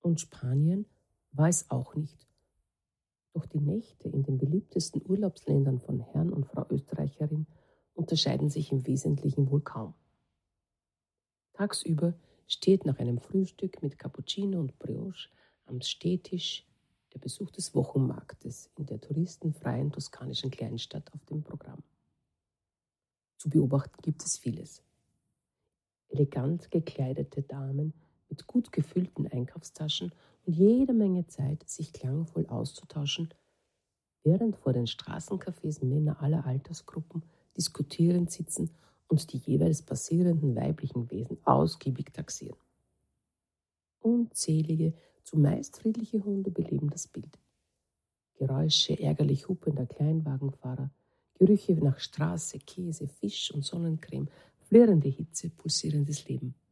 Und Spanien war es auch nicht. Doch die Nächte in den beliebtesten Urlaubsländern von Herrn und Frau Österreicherin unterscheiden sich im Wesentlichen wohl kaum. Tagsüber steht nach einem Frühstück mit Cappuccino und Brioche am Stehtisch der Besuch des Wochenmarktes in der touristenfreien toskanischen Kleinstadt auf dem Programm. Zu beobachten gibt es vieles. Elegant gekleidete Damen mit gut gefüllten Einkaufstaschen und jede Menge Zeit, sich klangvoll auszutauschen, während vor den Straßencafés Männer aller Altersgruppen diskutierend sitzen und die jeweils passierenden weiblichen Wesen ausgiebig taxieren. Unzählige, zumeist friedliche Hunde beleben das Bild. Geräusche ärgerlich hupender Kleinwagenfahrer, Gerüche nach Straße, Käse, Fisch und Sonnencreme, flirrende Hitze, pulsierendes Leben.